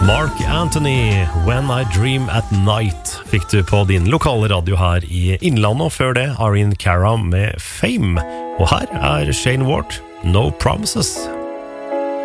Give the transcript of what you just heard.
Mark Anthony, When I Dream at Night, fikk du på din lokale radio her i Innlandet, og før det Irene Cara med Fame. Og her Shane Ward, No Promises.